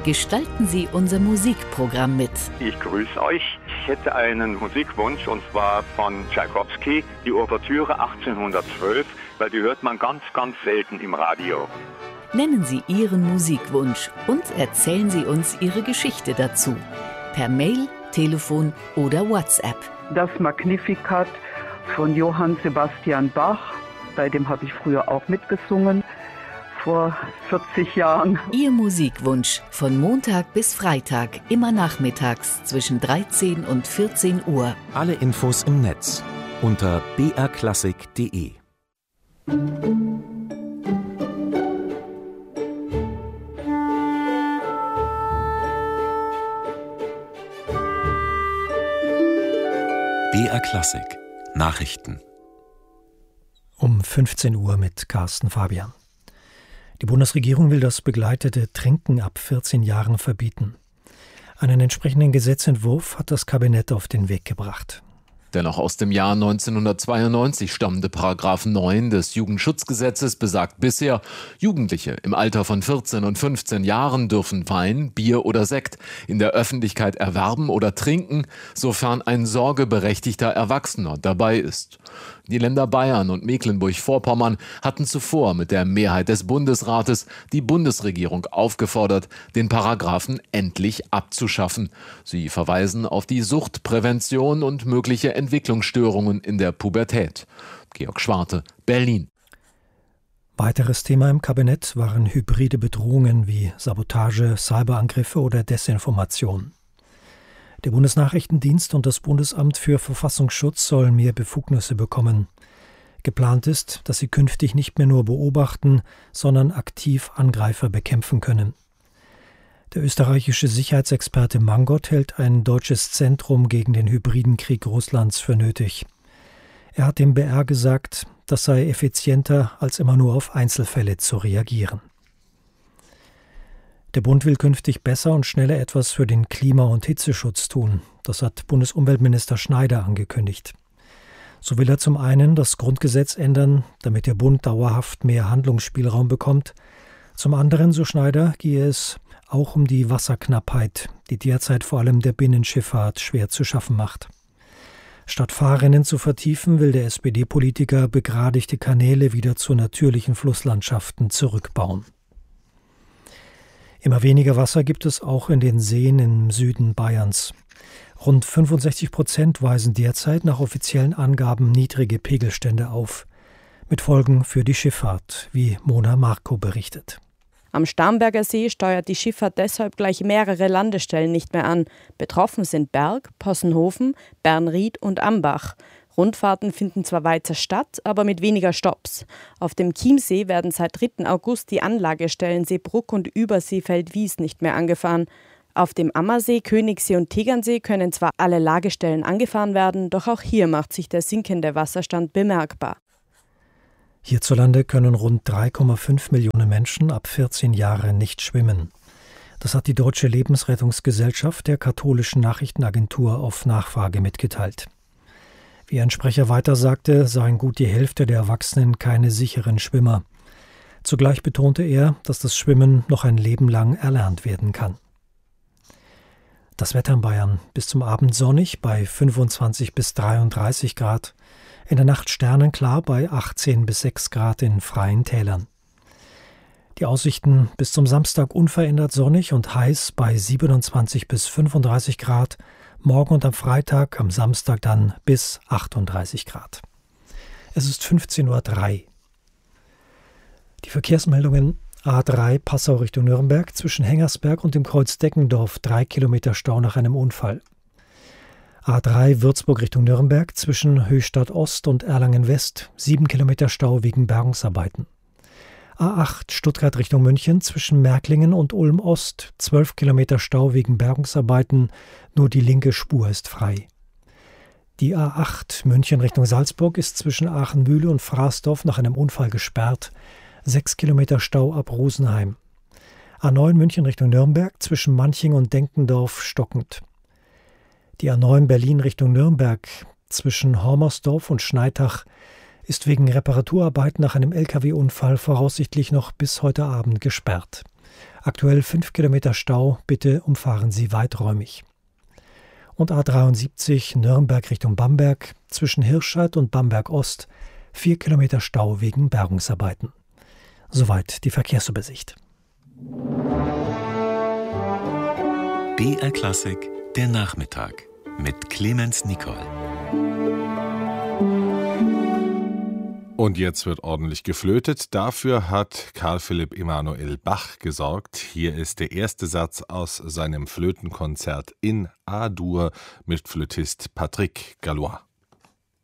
Gestalten Sie unser Musikprogramm mit. Ich grüße euch. Ich hätte einen Musikwunsch, und zwar von Tschaikowski, die Ouvertüre 1812, weil die hört man ganz, ganz selten im Radio. Nennen Sie Ihren Musikwunsch und erzählen Sie uns Ihre Geschichte dazu. Per Mail, Telefon oder WhatsApp. Das Magnificat von Johann Sebastian Bach, bei dem habe ich früher auch mitgesungen, vor 40 Jahren. Ihr Musikwunsch von Montag bis Freitag, immer nachmittags zwischen 13 und 14 Uhr. Alle Infos im Netz unter brklassik.de. BR Klassik Nachrichten um 15 Uhr mit Carsten Fabian. Die Bundesregierung will das begleitete Trinken ab 14 Jahren verbieten. Einen entsprechenden Gesetzentwurf hat das Kabinett auf den Weg gebracht. Der noch aus dem Jahr 1992 stammende Paragraph 9 des Jugendschutzgesetzes besagt bisher, Jugendliche im Alter von 14 und 15 Jahren dürfen Wein, Bier oder Sekt in der Öffentlichkeit erwerben oder trinken, sofern ein sorgeberechtigter Erwachsener dabei ist. Die Länder Bayern und Mecklenburg-Vorpommern hatten zuvor mit der Mehrheit des Bundesrates die Bundesregierung aufgefordert, den Paragraphen endlich abzuschaffen. Sie verweisen auf die Suchtprävention und mögliche Entwicklungsstörungen in der Pubertät. Georg Schwarte, Berlin. Weiteres Thema im Kabinett waren hybride Bedrohungen wie Sabotage, Cyberangriffe oder Desinformation. Der Bundesnachrichtendienst und das Bundesamt für Verfassungsschutz sollen mehr Befugnisse bekommen. Geplant ist, dass sie künftig nicht mehr nur beobachten, sondern aktiv Angreifer bekämpfen können. Der österreichische Sicherheitsexperte Mangold hält ein deutsches Zentrum gegen den hybriden Krieg Russlands für nötig. Er hat dem BR gesagt, das sei effizienter, als immer nur auf Einzelfälle zu reagieren. Der Bund will künftig besser und schneller etwas für den Klima- und Hitzeschutz tun. Das hat Bundesumweltminister Schneider angekündigt. So will er zum einen das Grundgesetz ändern, damit der Bund dauerhaft mehr Handlungsspielraum bekommt. Zum anderen, so Schneider, gehe es auch um die Wasserknappheit, die derzeit vor allem der Binnenschifffahrt schwer zu schaffen macht. Statt Fahrrinnen zu vertiefen, will der SPD-Politiker begradigte Kanäle wieder zu natürlichen Flusslandschaften zurückbauen. Immer weniger Wasser gibt es auch in den Seen im Süden Bayerns. Rund 65% weisen derzeit nach offiziellen Angaben niedrige Pegelstände auf. Mit Folgen für die Schifffahrt, wie Mona Marco berichtet. Am Starnberger See steuert die Schifffahrt deshalb gleich mehrere Landestellen nicht mehr an. Betroffen sind Berg, Possenhofen, Bernried und Ambach. Rundfahrten finden zwar weiter statt, aber mit weniger Stopps. Auf dem Chiemsee werden seit 3. August die Anlagestellen Seebruck und Überseefeld-Wies nicht mehr angefahren. Auf dem Ammersee, Königssee und Tegernsee können zwar alle Lagestellen angefahren werden, doch auch hier macht sich der sinkende Wasserstand bemerkbar. Hierzulande können rund 3,5 Millionen Menschen ab 14 Jahren nicht schwimmen. Das hat die Deutsche Lebensrettungsgesellschaft der katholischen Nachrichtenagentur auf Nachfrage mitgeteilt. Wie ein Sprecher weiter sagte, seien gut die Hälfte der Erwachsenen keine sicheren Schwimmer. Zugleich betonte er, dass das Schwimmen noch ein Leben lang erlernt werden kann. Das Wetter in Bayern: bis zum Abend sonnig bei 25 bis 33 Grad, in der Nacht sternenklar bei 18 bis 6 Grad in freien Tälern. Die Aussichten: bis zum Samstag unverändert sonnig und heiß bei 27 bis 35 Grad, morgen und am Freitag, am Samstag dann bis 38 Grad. Es ist 15:03 Uhr. Die Verkehrsmeldungen: A3 Passau Richtung Nürnberg, zwischen Hengersberg und dem Kreuz Deckendorf 3 Kilometer Stau nach einem Unfall. A3 Würzburg Richtung Nürnberg, zwischen Höchstadt Ost und Erlangen West 7 Kilometer Stau wegen Bergungsarbeiten. A8 Stuttgart Richtung München, zwischen Märklingen und Ulm Ost 12 Kilometer Stau wegen Bergungsarbeiten, nur die linke Spur ist frei. Die A8 München Richtung Salzburg ist zwischen Aachenmühle und Fraßdorf nach einem Unfall gesperrt, 6 Kilometer Stau ab Rosenheim. A9 München Richtung Nürnberg, zwischen Manching und Denkendorf stockend. Die A9 Berlin Richtung Nürnberg, zwischen Hormersdorf und Schneitach, ist wegen Reparaturarbeiten nach einem Lkw-Unfall voraussichtlich noch bis heute Abend gesperrt. Aktuell 5 Kilometer Stau, bitte umfahren Sie weiträumig. Und A73 Nürnberg Richtung Bamberg, zwischen Hirscheid und Bamberg Ost, 4 Kilometer Stau wegen Bergungsarbeiten. Soweit die Verkehrsübersicht. BR Klassik, der Nachmittag mit Clemens Nicol. Und jetzt wird ordentlich geflötet. Dafür hat Carl Philipp Emanuel Bach gesorgt. Hier ist der erste Satz aus seinem Flötenkonzert in A-Dur mit Flötist Patrick Gallois.